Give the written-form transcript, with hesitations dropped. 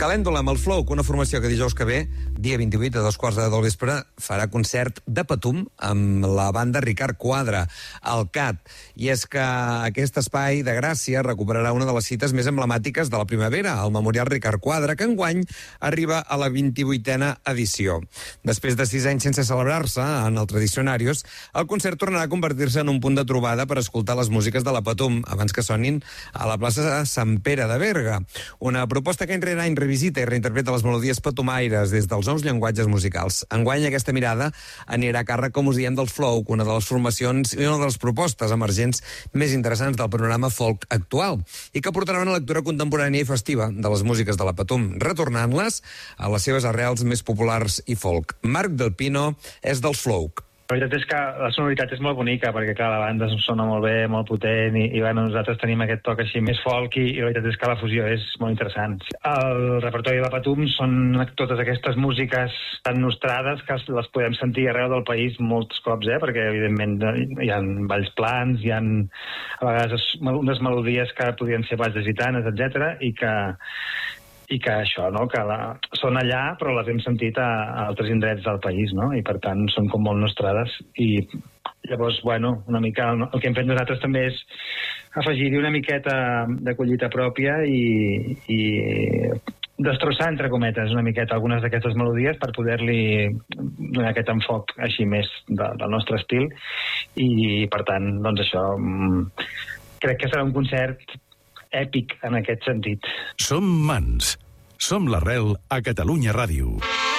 Calèndula, amb el Flow, una formació que dijous que ve, dia 28 a 2:15 del vespre, farà concert de Patum amb la banda Ricard Quadra, al CAT. I és que aquest espai de Gràcia recuperarà una de les cites més emblemàtiques de la primavera, el Memorial Ricard Quadra, que enguany arriba a la 28a edició. Després de 6 anys sense celebrar-se en el Tradicionarios, el concert tornarà a convertir-se en un punt de trobada per escoltar les músiques de la Patum abans que sonin a la plaça de Sant Pere de Berga. Una proposta que any rere any revisita i reinterpreta les melodies patumaires des dels nous llenguatges musicals. Enguany aquesta mirada anirà a càrrec, com us diem, del Flow, una de les formacions i una de les propostes emergents més interessants del panorama folk actual, i que portarà una lectura contemporània i festiva de les músiques de la Patum, retornant-les a les seves arrels més populars i folk. Marc Del Pino és del Flow. La veritat és que la sonoritat és molt bonica, perquè clar, la banda sona molt bé, molt potent, i bueno, nosaltres tenim aquest toc així més folk, i la veritat és que la fusió és molt interessant. El repertori de la Patum són totes aquestes músiques tan nostrades que les podem sentir arreu del país molts cops, perquè evidentment hi ha balls plans, hi ha a vegades unes melodies que podrien ser balls de gitanes, etc., i que això, no?, que són allà, però les hem sentit a altres indrets del país, no?, i per tant són com molt nostrades. I llavors, bueno, una mica el que hem fet nosaltres també és afegir-hi una miqueta de collita pròpia i destrossar, entre cometes, una miqueta algunes d'aquestes melodies per poder-li donar aquest enfoc així més del nostre estil, i per tant, doncs això, crec que serà un concert èpic en aquest sentit. Som Mans. Som l'arrel a Catalunya Ràdio.